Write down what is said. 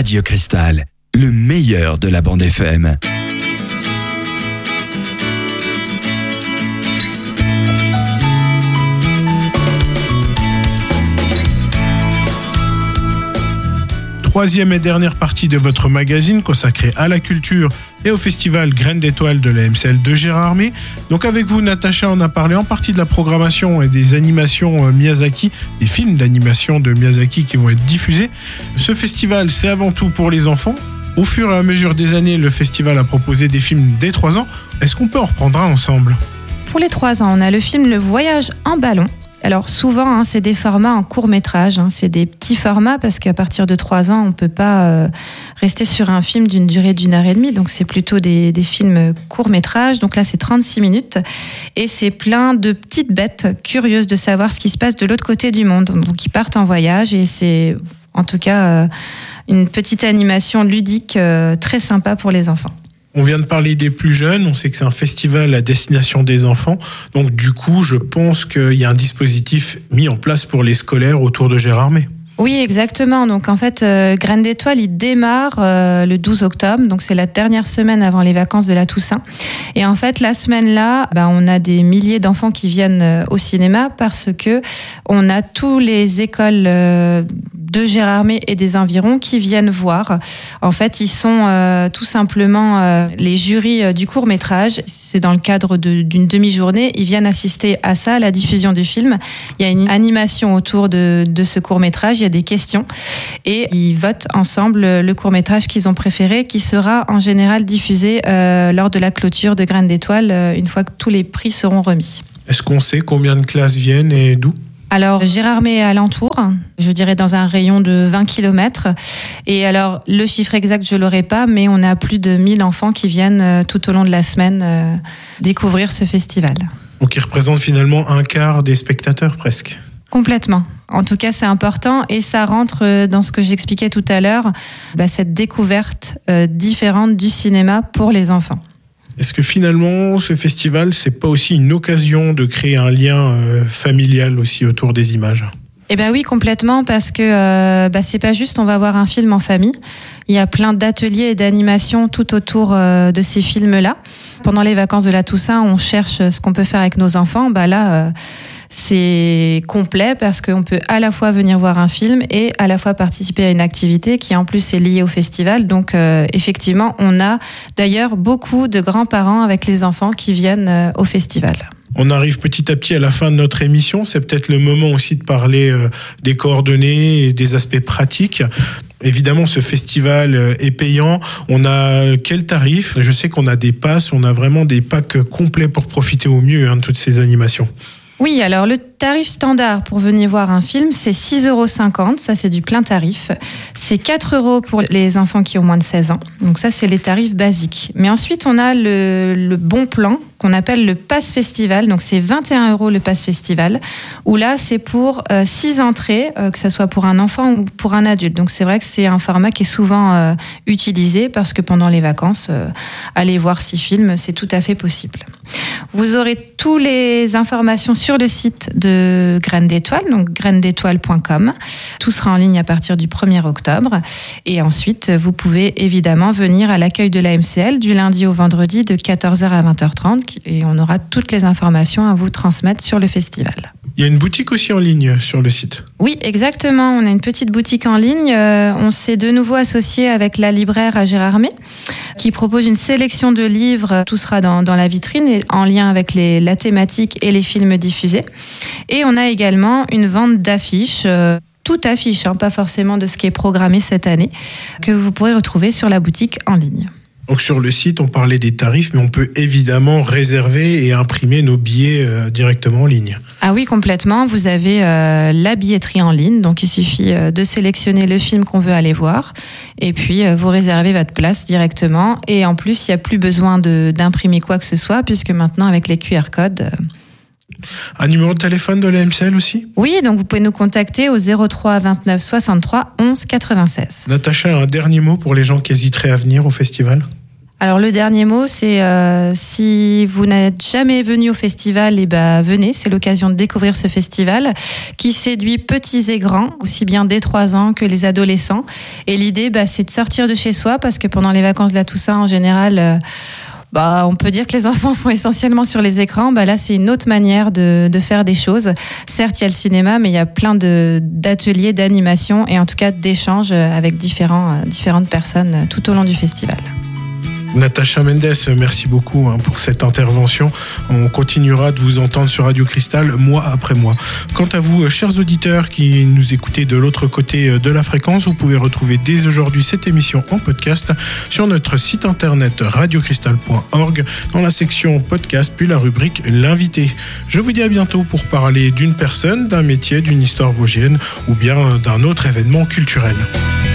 Radio Cristal, le meilleur de la bande FM. Troisième et dernière partie de votre magazine consacrée à la culture et au festival Graines d'étoiles de la MCL de Gérard Armé. Donc avec vous, Natacha, on a parlé en partie de la programmation et des animations Miyazaki, des films d'animation de Miyazaki qui vont être diffusés. Ce festival, c'est avant tout pour les enfants. Au fur et à mesure des années, le festival a proposé des films dès 3 ans. Est-ce qu'on peut en reprendre un ensemble ? Pour les 3 ans, on a le film Le Voyage en ballon. Alors souvent, c'est des formats en court-métrage, c'est des petits formats parce qu'à partir de 3 ans, on ne peut pas rester sur un film d'une durée d'1h30, donc c'est plutôt des films court-métrage. Donc là, c'est 36 minutes et c'est plein de petites bêtes curieuses de savoir ce qui se passe de l'autre côté du monde. Donc ils partent en voyage et c'est en tout cas une petite animation ludique très sympa pour les enfants. On vient de parler des plus jeunes, on sait que c'est un festival à destination des enfants. Donc du coup, je pense qu'il y a un dispositif mis en place pour les scolaires autour de Gérard Armé. Oui, exactement. Donc en fait, Graines d'étoiles, il démarre le 12 octobre. Donc c'est la dernière semaine avant les vacances de la Toussaint. Et en fait, la semaine-là, on a des milliers d'enfants qui viennent au cinéma parce que on a tous les écoles de Gérard Armé et des environs qui viennent voir. En fait, ils sont tout simplement les jurys du court-métrage. C'est dans le cadre d'une demi-journée. Ils viennent assister à ça, à la diffusion du film. Il y a une animation autour de ce court-métrage. Il y a des questions et ils votent ensemble le court-métrage qu'ils ont préféré, qui sera en général diffusé lors de la clôture de Graines d'étoiles, une fois que tous les prix seront remis. Est-ce qu'on sait combien de classes viennent et d'où ? Alors, Gérard Armé est alentour, je dirais dans un rayon de 20 km. Et alors, le chiffre exact, je ne l'aurai pas, mais on a plus de 1000 enfants qui viennent tout au long de la semaine découvrir ce festival. Donc, il représente finalement un quart des spectateurs presque. Complètement. En tout cas, c'est important et ça rentre dans ce que j'expliquais tout à l'heure, cette découverte différente du cinéma pour les enfants. Est-ce que finalement, ce festival, c'est pas aussi une occasion de créer un lien familial aussi autour des images ? Eh bien oui, complètement, parce que c'est pas juste on va voir un film en famille. Il y a plein d'ateliers et d'animations tout autour de ces films-là. Pendant les vacances de la Toussaint, on cherche ce qu'on peut faire avec nos enfants. C'est complet parce qu'on peut à la fois venir voir un film et à la fois participer à une activité qui en plus est liée au festival. Donc effectivement, on a d'ailleurs beaucoup de grands-parents avec les enfants qui viennent au festival. On arrive petit à petit à la fin de notre émission. C'est peut-être le moment aussi de parler des coordonnées et des aspects pratiques. Évidemment, ce festival est payant. On a quel tarif ? Je sais qu'on a des passes, on a vraiment des packs complets pour profiter au mieux de toutes ces animations. Oui, alors le tarif standard pour venir voir un film, c'est 6,50 €. Ça, c'est du plein tarif. C'est 4 € pour les enfants qui ont moins de 16 ans. Donc ça, c'est les tarifs basiques. Mais ensuite, on a le bon plan qu'on appelle le Pass Festival. Donc c'est 21 € le Pass Festival. Où là, c'est pour 6 entrées, que ce soit pour un enfant ou pour un adulte. Donc c'est vrai que c'est un format qui est souvent utilisé parce que pendant les vacances, aller voir 6 films, c'est tout à fait possible. Vous aurez toutes les informations sur le site de Graines d'étoiles, donc grainesdétoiles.com. Tout sera en ligne à partir du 1er octobre. Et ensuite, vous pouvez évidemment venir à l'accueil de la MCL du lundi au vendredi de 14h à 20h30 et on aura toutes les informations à vous transmettre sur le festival. Il y a une boutique aussi en ligne sur le site. Oui, exactement. On a une petite boutique en ligne. On s'est de nouveau associé avec la libraire à Gérard Armé qui propose une sélection de livres. Tout sera dans la vitrine et en lien avec la thématique et les films diffusés. Et on a également une vente d'affiches, toute affiche, pas forcément de ce qui est programmé cette année, que vous pourrez retrouver sur la boutique en ligne. Donc sur le site, on parlait des tarifs, mais on peut évidemment réserver et imprimer nos billets directement en ligne. Ah oui, complètement. Vous avez la billetterie en ligne, donc il suffit de sélectionner le film qu'on veut aller voir, et puis vous réservez votre place directement. Et en plus, il n'y a plus besoin d'imprimer quoi que ce soit, puisque maintenant, avec les QR codes... Un numéro de téléphone de la MCL aussi ? Oui, donc vous pouvez nous contacter au 03 29 63 11 96. Natacha, un dernier mot pour les gens qui hésiteraient à venir au festival ? Alors le dernier mot, c'est si vous n'êtes jamais venu au festival, venez, c'est l'occasion de découvrir ce festival qui séduit petits et grands, aussi bien dès 3 ans que les adolescents. Et l'idée, c'est de sortir de chez soi, parce que pendant les vacances de la Toussaint, en général, on peut dire que les enfants sont essentiellement sur les écrans. Là, c'est une autre manière de faire des choses. Certes, il y a le cinéma, mais il y a plein d'ateliers, d'animation et en tout cas d'échanges avec différentes personnes tout au long du festival. Natacha Mendes, merci beaucoup pour cette intervention. On continuera de vous entendre sur Radio Cristal mois après mois. Quant à vous, chers auditeurs qui nous écoutez de l'autre côté de la fréquence, vous pouvez retrouver dès aujourd'hui cette émission en podcast sur notre site internet radiocristal.org dans la section podcast puis la rubrique l'invité. Je vous dis à bientôt pour parler d'une personne, d'un métier, d'une histoire vosgienne ou bien d'un autre événement culturel.